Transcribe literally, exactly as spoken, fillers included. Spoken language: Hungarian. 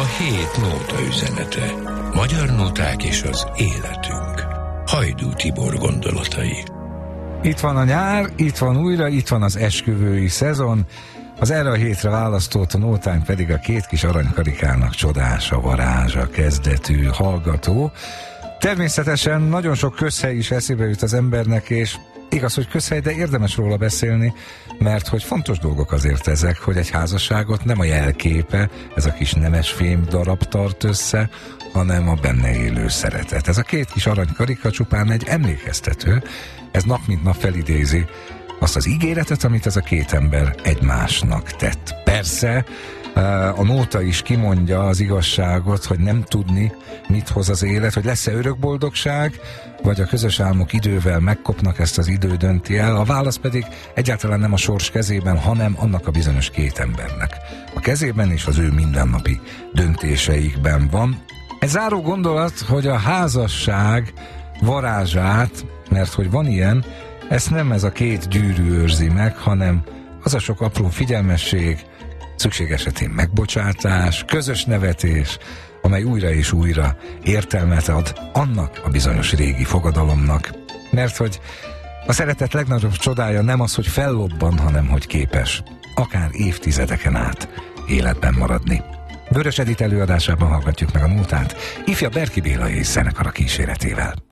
hét nóta üzenete. Magyar nóták és az életünk. Hajdú Tibor gondolatai. Itt van a nyár, itt van újra, itt van az esküvői szezon. Az erre a hétre választott nótánk pedig a Két kis aranykarikának csodása, varázsa, kezdetű, hallgató. Természetesen nagyon sok közhely is eszébe jut az embernek, és igaz, hogy közhely, de érdemes róla beszélni, mert hogy fontos dolgok azért ezek, hogy egy házasságot nem a jelképe, ez a kis nemesfém darab tart össze, hanem a benne élő szeretet. Ez a két kis aranykarika csupán egy emlékeztető, ez nap mint nap felidézi azt az ígéretet, amit ez a két ember egymásnak tett. Persze, a nóta is kimondja az igazságot, hogy nem tudni, mit hoz az élet, hogy lesz-e örök boldogság, vagy a közös álmok idővel megkopnak, ezt az idő dönti el. A válasz pedig egyáltalán nem a sors kezében, hanem annak a bizonyos két embernek a kezében és az ő mindennapi döntéseikben van. Ez záró gondolat, hogy a házasság varázsát, mert hogy van ilyen, ezt nem ez a két gyűrű őrzi meg, hanem az a sok apró figyelmesség, szükség esetén megbocsátás, közös nevetés, amely újra és újra értelmet ad annak a bizonyos régi fogadalomnak. Mert hogy a szeretet legnagyobb csodája nem az, hogy fellobban, hanem hogy képes akár évtizedeken át életben maradni. Vörös Edit előadásában hallgatjuk meg a nótát Ifja Berki Béla és zenekara kíséretével.